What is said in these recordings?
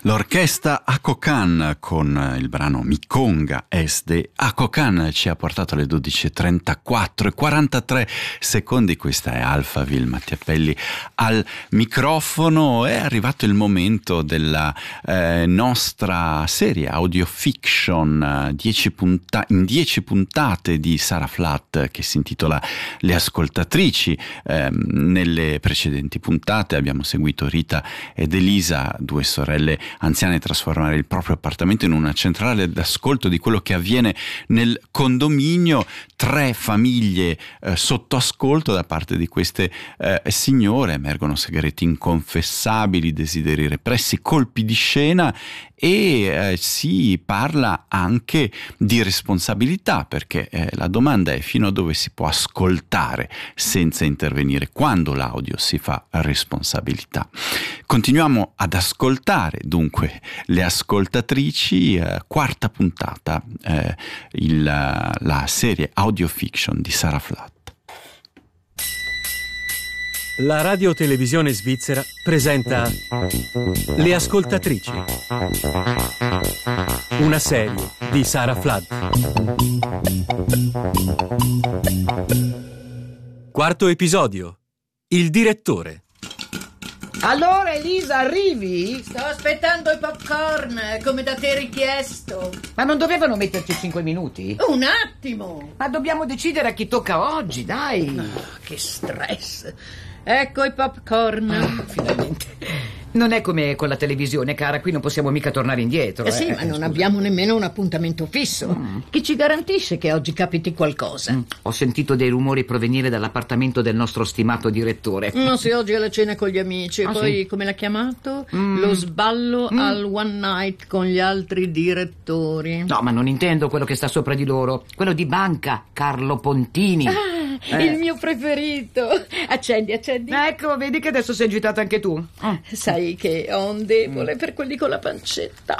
L'orchestra Akokan con il brano Mikonga SD Akokan ci ha portato alle 12:34 e 43 secondi. Questa è Alphaville, Mattia Pelli al microfono. È arrivato il momento della nostra serie audio fiction, 10 puntate di Sarah Flatt, che si intitola Le ascoltatrici. Nelle precedenti puntate abbiamo seguito Rita ed Elisa, due sorelle anziane, trasformare il proprio appartamento in una centrale d'ascolto di quello che avviene nel condominio. 3 famiglie sotto ascolto da parte di queste signore. Emergono segreti inconfessabili, desideri repressi, colpi di scena e si parla anche di responsabilità, perché la domanda è: fino a dove si può ascoltare senza intervenire, quando l'audio si fa responsabilità. Continuiamo ad ascoltare dunque Le ascoltatrici, quarta puntata, la serie audio fiction di Sarah Flatt. La radio-televisione svizzera presenta Le ascoltatrici, una serie di Sarah Flatt. Quarto episodio. Il direttore. Allora Elisa, arrivi? Sto aspettando i popcorn, come da te richiesto. Ma non dovevano metterci 5 minuti? Un attimo! Ma dobbiamo decidere a chi tocca oggi, dai! Che stress! Ecco i popcorn. Finalmente. Non è come con la televisione, cara, qui non possiamo mica tornare indietro. Sì, ma non abbiamo nemmeno un appuntamento fisso. Chi ci garantisce che oggi capiti qualcosa? Ho sentito dei rumori provenire dall'appartamento del nostro stimato direttore. No, sì, oggi è la cena con gli amici. E poi, sì? come l'ha chiamato? Lo sballo al one night con gli altri direttori. No, ma non intendo quello che sta sopra di loro. Quello di banca, Carlo Pontini. Il mio preferito. Accendi. Ecco, vedi che adesso sei agitata anche tu. Sai che ho un debole per quelli con la pancetta.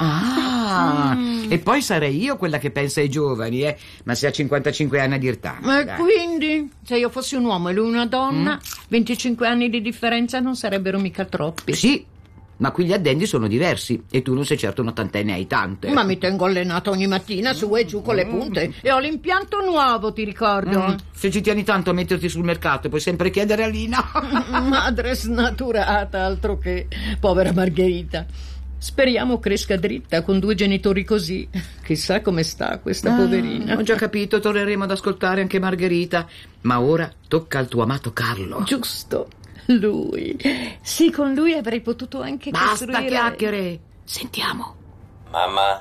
E poi sarei io quella che pensa ai giovani, ma se ha 55 anni a dir tanto. Ma quindi, se io fossi un uomo e lui una donna, 25 anni di differenza non sarebbero mica troppi. Sì, ma qui gli addendi sono diversi e tu non sei certo un'ottantenne, hai tante. Ma mi tengo allenata ogni mattina su e giù con le punte e ho l'impianto nuovo, ti ricordo? Se ci tieni tanto a metterti sul mercato puoi sempre chiedere a Lina. Madre snaturata, altro che povera Margherita. Speriamo cresca dritta con 2 genitori così. Chissà come sta questa poverina. Ho già capito, torneremo ad ascoltare anche Margherita, ma ora tocca al tuo amato Carlo. Giusto. Lui. Sì, con lui avrei potuto anche Basta costruire... chiacchiere. Sentiamo. Mamma?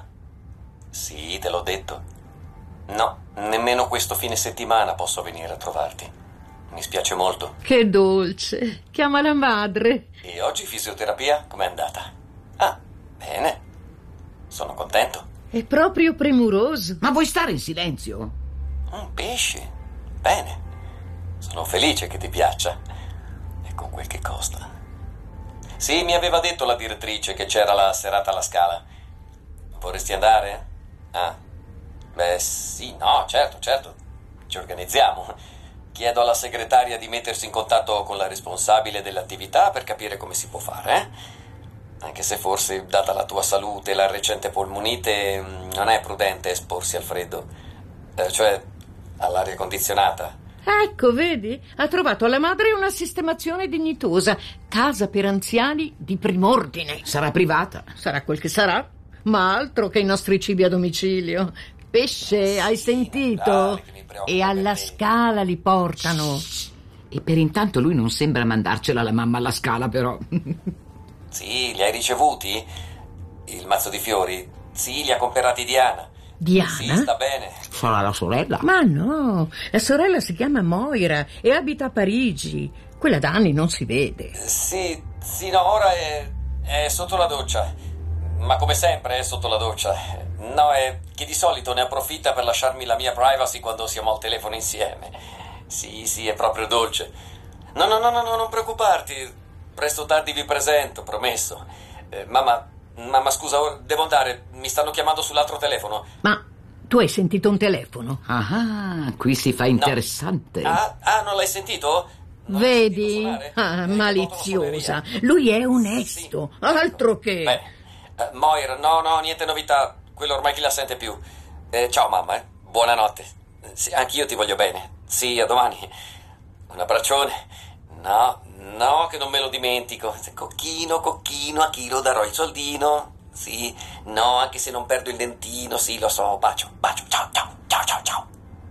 Sì, te l'ho detto. No, nemmeno questo fine settimana posso venire a trovarti. Mi spiace molto. Che dolce. Chiama la madre. E oggi fisioterapia com'è andata? Ah, bene. Sono contento. È proprio premuroso. Ma vuoi stare in silenzio? Pesci. Bene. Sono felice che ti piaccia. Con quel che costa. Sì, mi aveva detto la direttrice che c'era la serata alla Scala. Vorresti andare? Ah, beh sì, no, certo, ci organizziamo. Chiedo alla segretaria di mettersi in contatto con la responsabile dell'attività per capire come si può fare, Anche se forse, data la tua salute e la recente polmonite, non è prudente esporsi al freddo, cioè all'aria condizionata. Ecco, vedi? Ha trovato alla madre una sistemazione dignitosa. Casa per anziani di prim'ordine. Sarà privata. Sarà quel che sarà, ma altro che i nostri cibi a domicilio. Pesce, hai sentito? E alla Scala li portano. E per intanto lui non sembra mandarcela la mamma alla Scala, però. Sì, li hai ricevuti? Il mazzo di fiori? Sì, li ha comprati Diana. Diana? Sì, sta bene. Sarà la sorella? Ma no, la sorella si chiama Moira e abita a Parigi. Quella da anni non si vede. Sì, no, ora è sotto la doccia. Ma come sempre è sotto la doccia. No, è che di solito ne approfitta per lasciarmi la mia privacy quando siamo al telefono insieme. Sì, è proprio dolce. No, non preoccuparti. Presto o tardi vi presento, promesso. Mamma, scusa, devo andare. Mi stanno chiamando sull'altro telefono. Ma tu hai sentito un telefono? Ah, qui si fa interessante. No. Non l'hai sentito? Non Vedi? l'hai sentito suonare? Maliziosa. Lui è onesto. Sì. Altro che... Beh, Moira, no, niente novità. Quello ormai chi la sente più. Ciao mamma, buonanotte. Sì, anch'io ti voglio bene. Sì, a domani. Un abbraccione. No, che non me lo dimentico. Cocchino, a chi lo darò il soldino? Sì, no, anche se non perdo il dentino. Sì, lo so, bacio. Ciao.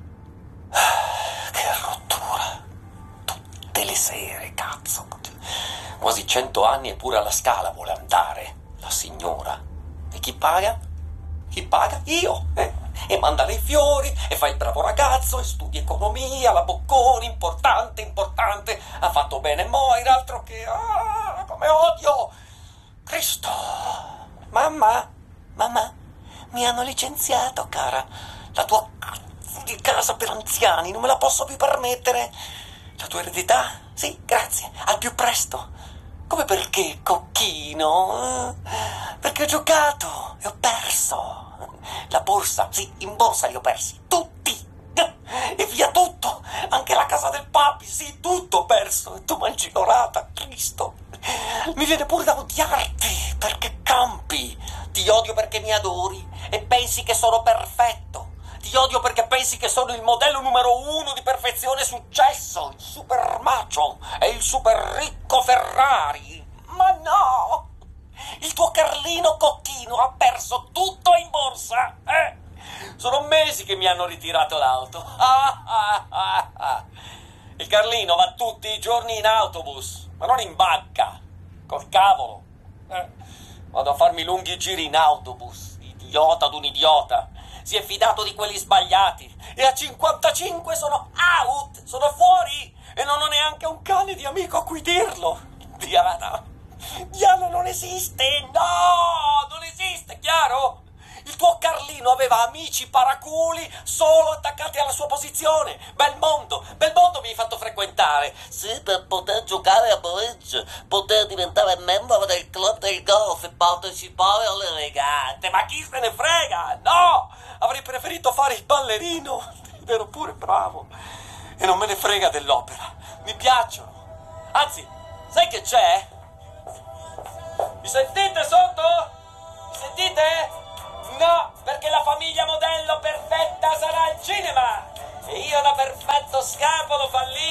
Che rottura. Tutte le sere, cazzo. Quasi 100 anni eppure alla Scala vuole andare. La signora. E chi paga? Io. E manda lei fiori, e fa il bravo ragazzo, e studia economia, la Bocconi, importante. Ha fatto bene Moira, altro che... come odio! Cristo! Mamma, mi hanno licenziato, cara. La tua di casa per anziani, non me la posso più permettere. La tua eredità? Sì, grazie, al più presto. Come perché, cocchino? Perché ho giocato e ho perso. La borsa, sì, in borsa li ho persi, tutti. E via tutto, anche la casa del papi, sì, tutto ho perso. E tu mi hai ignorata, Cristo. Mi viene pure da odiarti, perché campi. Ti odio perché mi adori e pensi che sono perfetto. Ti odio perché pensi che sono il modello numero 1 di perfezione e successo, il super macio e il super ricco Ferrari. Ma no! Il tuo Carlino Cocchino ha perso tutto in borsa, Sono mesi che mi hanno ritirato l'auto. Il Carlino va tutti i giorni in autobus, ma non in banca. Col cavolo. Vado a farmi lunghi giri in autobus. Idiota d'un idiota. Si è fidato di quelli sbagliati. E a 55 sono out, sono fuori. E non ho neanche un cane di amico a cui dirlo. Diana non esiste, no, non esiste, chiaro? Il tuo Carlino aveva amici paraculi solo attaccati alla sua posizione. Bel mondo mi hai fatto frequentare. Sì, per poter giocare a bridge, poter diventare membro del club del golf e partecipare alle regate. Ma chi se ne frega? No, avrei preferito fare il ballerino ed ero pure bravo. E non me ne frega dell'opera, mi piacciono. Anzi, sai che c'è? Mi sentite sotto? Mi sentite? No, perché la famiglia modello perfetta sarà al cinema e io da perfetto scapolo fallito